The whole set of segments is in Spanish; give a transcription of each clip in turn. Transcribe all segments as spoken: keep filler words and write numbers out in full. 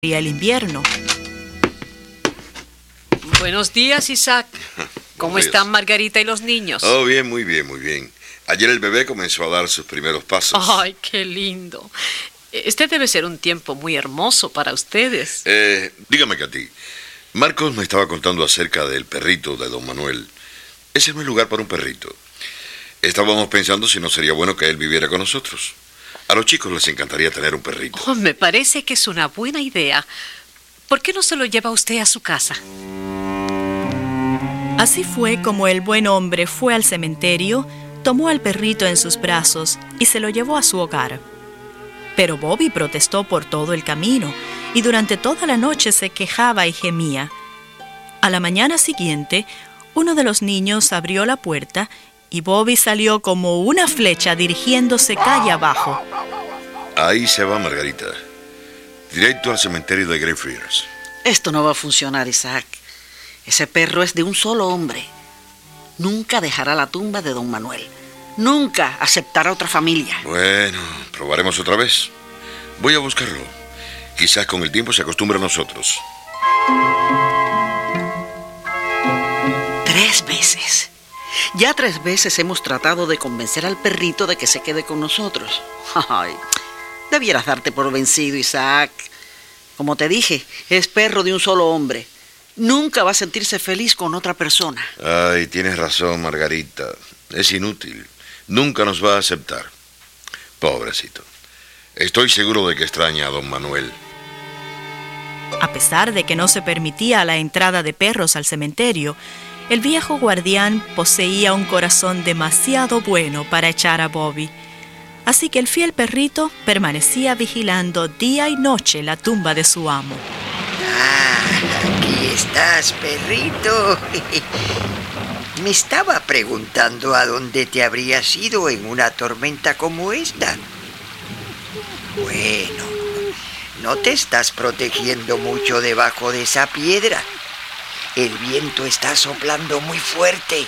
el invierno. Buenos días, Isaac. ¿Cómo están Margarita y los niños? Oh, bien, muy bien, muy bien. Ayer el bebé comenzó a dar sus primeros pasos. Ay, qué lindo. Este debe ser un tiempo muy hermoso para ustedes. Eh, dígame, Katy. Marcos me estaba contando acerca del perrito de don Manuel. Ese no es lugar para un perrito. Estábamos pensando si no sería bueno que él viviera con nosotros. A los chicos les encantaría tener un perrito. Oh, me parece que es una buena idea. ¿Por qué no se lo lleva usted a su casa? Así fue como el buen hombre fue al cementerio, tomó al perrito en sus brazos y se lo llevó a su hogar. Pero Bobby protestó por todo el camino y durante toda la noche se quejaba y gemía. A la mañana siguiente, uno de los niños abrió la puerta y Bobby salió como una flecha dirigiéndose calle abajo. Ahí se va Margarita, directo al cementerio de Greyfriars. Esto no va a funcionar, Isaac. Ese perro es de un solo hombre. Nunca dejará la tumba de don Manuel. Nunca aceptará otra familia. Bueno, probaremos otra vez. Voy a buscarlo. Quizás con el tiempo se acostumbre a nosotros. Tres veces. Ya tres veces hemos tratado de convencer al perrito de que se quede con nosotros. Ay, debieras darte por vencido, Isaac. Como te dije, es perro de un solo hombre. Nunca va a sentirse feliz con otra persona. Ay, tienes razón, Margarita. Es inútil. Nunca nos va a aceptar. Pobrecito. Estoy seguro de que extraña a don Manuel. A pesar de que no se permitía la entrada de perros al cementerio, el viejo guardián poseía un corazón demasiado bueno para echar a Bobby. Así que el fiel perrito permanecía vigilando día y noche la tumba de su amo. Ah, aquí estás, perrito. Me estaba preguntando a dónde te habrías ido en una tormenta como esta. Bueno, no te estás protegiendo mucho debajo de esa piedra. El viento está soplando muy fuerte.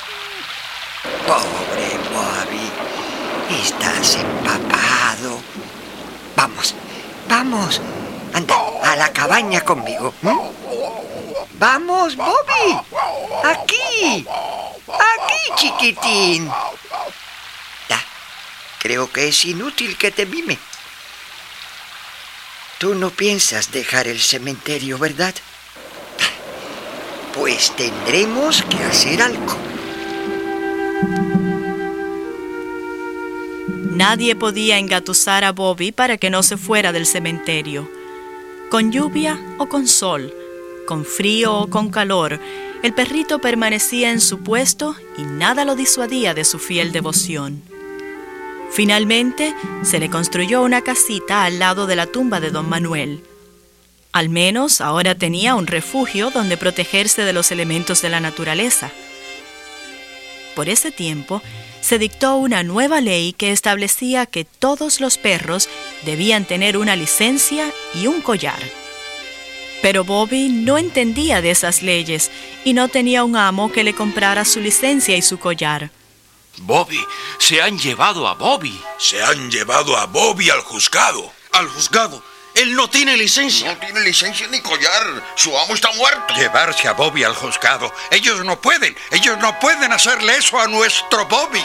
Pobre Bobby, estás empapado. Vamos, vamos, anda a la cabaña conmigo. ¿Mm? Vamos, Bobby, aquí, aquí, chiquitín. Ya, creo que es inútil que te mime. Tú no piensas dejar el cementerio, ¿verdad? Pues tendremos que hacer algo. Nadie podía engatusar a Bobby para que no se fuera del cementerio. Con lluvia o con sol, con frío o con calor, el perrito permanecía en su puesto y nada lo disuadía de su fiel devoción. Finalmente, se le construyó una casita al lado de la tumba de don Manuel. Al menos ahora tenía un refugio donde protegerse de los elementos de la naturaleza. Por ese tiempo, se dictó una nueva ley que establecía que todos los perros debían tener una licencia y un collar. Pero Bobby no entendía de esas leyes y no tenía un amo que le comprara su licencia y su collar. Bobby, se han llevado a Bobby. Se han llevado a Bobby al juzgado. ¿Al juzgado? Él no tiene licencia. No tiene licencia ni collar. Su amo está muerto. Llevarse a Bobby al juzgado. Ellos no pueden. Ellos no pueden hacerle eso a nuestro Bobby.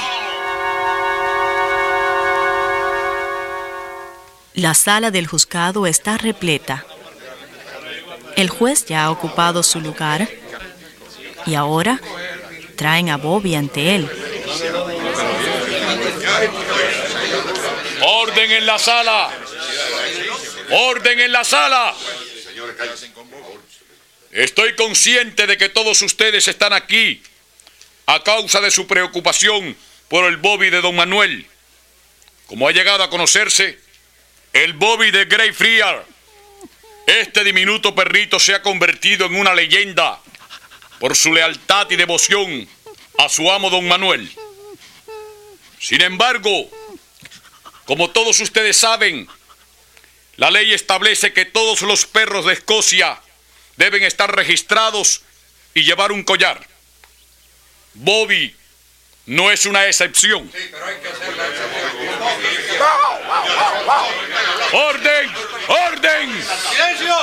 La sala del juzgado está repleta. El juez ya ha ocupado su lugar y ahora traen a Bobby ante él. ¡Orden en la sala! ¡Orden en la sala! Estoy consciente de que todos ustedes están aquí a causa de su preocupación por el Bobby de don Manuel. Como ha llegado a conocerse, el Bobby de Greyfriars, este diminuto perrito se ha convertido en una leyenda por su lealtad y devoción a su amo don Manuel. Sin embargo, como todos ustedes saben, la ley establece que todos los perros de Escocia deben estar registrados y llevar un collar. Bobby no es una excepción. ¡Orden! ¡Orden! ¡Silencio!